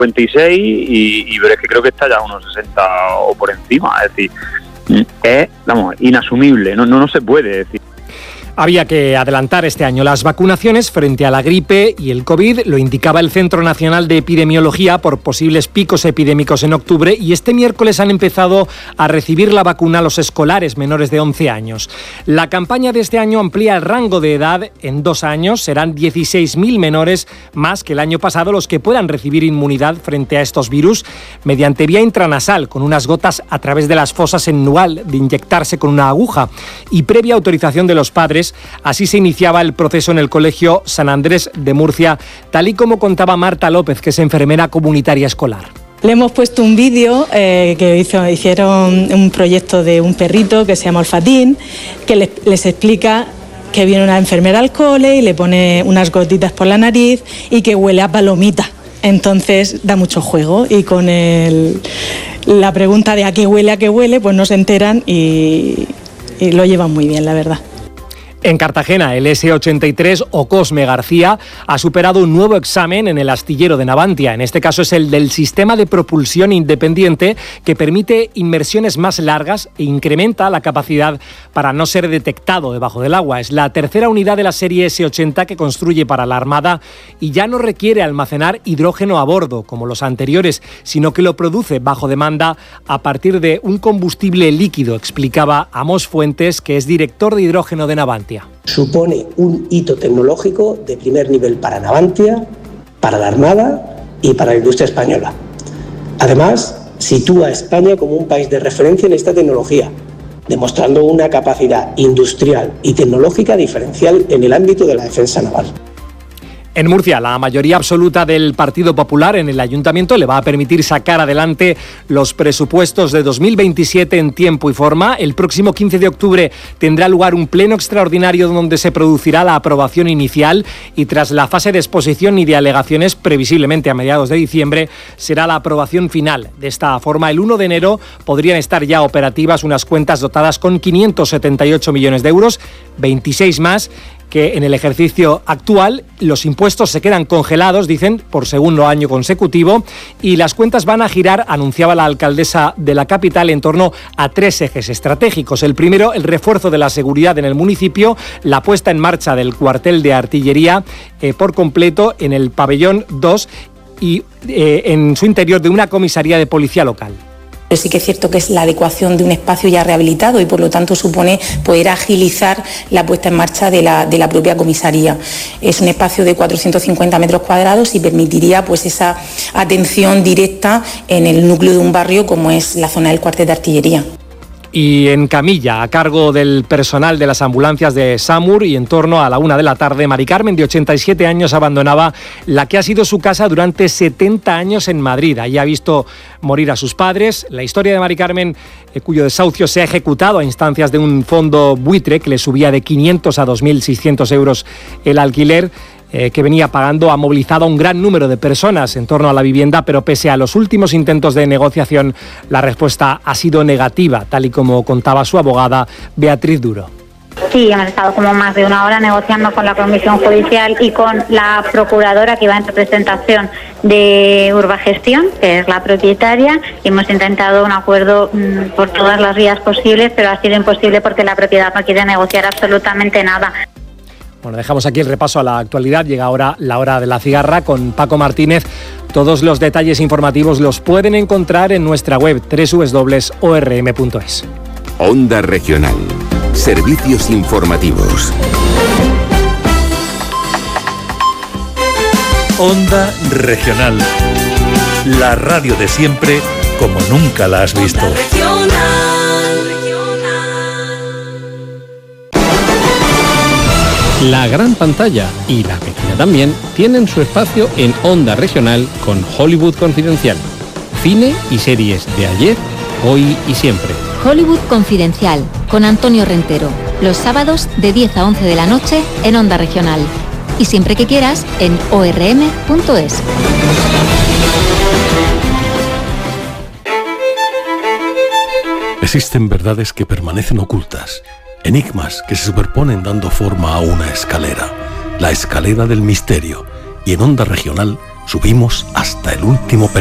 56 pero es que creo que está ya a unos 60 o por encima. Es decir, es, inasumible, no se puede decir. Había que adelantar este año las vacunaciones frente a la gripe y el COVID, lo indicaba el Centro Nacional de Epidemiología, por posibles picos epidémicos en octubre, y este miércoles han empezado a recibir la vacuna los escolares menores de 11 años. La campaña de este año amplía el rango de edad en 2 años, serán 16.000 menores más que el año pasado los que puedan recibir inmunidad frente a estos virus mediante vía intranasal, con unas gotas a través de las fosas en lugar de inyectarse con una aguja, y previa autorización de los padres. Así se iniciaba el proceso en el Colegio San Andrés de Murcia, tal y como contaba Marta López, que es enfermera comunitaria escolar. Le hemos puesto un vídeo que hicieron un proyecto de un perrito que se llama Olfatín, que les explica que viene una enfermera al cole y le pone unas gotitas por la nariz y que huele a palomita. Entonces da mucho juego, y con la pregunta de a qué huele, pues no se enteran y lo llevan muy bien, la verdad. En Cartagena, el S83 o Cosme García ha superado un nuevo examen en el astillero de Navantia. En este caso es el del sistema de propulsión independiente, que permite inmersiones más largas e incrementa la capacidad para no ser detectado debajo del agua. Es la tercera unidad de la serie S80 que construye para la Armada y ya no requiere almacenar hidrógeno a bordo como los anteriores, sino que lo produce bajo demanda a partir de un combustible líquido, explicaba Amos Fuentes, que es director de hidrógeno de Navantia. Supone un hito tecnológico de primer nivel para Navantia, para la Armada y para la industria española. Además, sitúa a España como un país de referencia en esta tecnología, demostrando una capacidad industrial y tecnológica diferencial en el ámbito de la defensa naval. En Murcia, la mayoría absoluta del Partido Popular en el Ayuntamiento le va a permitir sacar adelante los presupuestos de 2027 en tiempo y forma. El próximo 15 de octubre tendrá lugar un pleno extraordinario donde se producirá la aprobación inicial, y tras la fase de exposición y de alegaciones, previsiblemente a mediados de diciembre, será la aprobación final. De esta forma, el 1 de enero podrían estar ya operativas unas cuentas dotadas con 578 millones de euros, 26 más que en el ejercicio actual. Los impuestos se quedan congelados, dicen, por segundo año consecutivo, y las cuentas van a girar, anunciaba la alcaldesa de la capital, en torno a 3 ejes estratégicos. El primero, el refuerzo de la seguridad en el municipio, la puesta en marcha del cuartel de artillería por completo en el pabellón 2 y en su interior de una comisaría de policía local. Pero sí que es cierto que es la adecuación de un espacio ya rehabilitado y por lo tanto supone poder agilizar la puesta en marcha de la propia comisaría. Es un espacio de 450 metros cuadrados y permitiría pues esa atención directa en el núcleo de un barrio como es la zona del cuartel de artillería. Y en camilla, a cargo del personal de las ambulancias de SAMUR, y en torno a la 1 de la tarde, Mari Carmen, de 87 años, abandonaba la que ha sido su casa durante 70 años en Madrid. Allí ha visto morir a sus padres. La historia de Mari Carmen, cuyo desahucio se ha ejecutado a instancias de un fondo buitre que le subía de 500 a 2.600 euros el alquiler, que venía pagando, ha movilizado a un gran número de personas en torno a la vivienda, pero pese a los últimos intentos de negociación, la respuesta ha sido negativa, tal y como contaba su abogada Beatriz Duro. Sí, hemos estado como más de 1 hora negociando con la Comisión Judicial y con la procuradora que va en representación de Urbagestión, que es la propietaria, y hemos intentado un acuerdo por todas las vías posibles, pero ha sido imposible porque la propiedad no quiere negociar absolutamente nada. Bueno, dejamos aquí el repaso a la actualidad. Llega ahora la hora de la cigarra con Paco Martínez. Todos los detalles informativos los pueden encontrar en nuestra web www.orm.es. Onda Regional. Servicios informativos. Onda Regional. La radio de siempre como nunca la has visto. La gran pantalla y la pequeña también tienen su espacio en Onda Regional con Hollywood Confidencial. Cine y series de ayer, hoy y siempre. Hollywood Confidencial con Antonio Rentero. Los sábados de 10 a 11 de la noche en Onda Regional. Y siempre que quieras en orm.es. Existen verdades que permanecen ocultas. Enigmas que se superponen dando forma a una escalera, la escalera del misterio, Y en Onda Regional subimos hasta el último peldaño.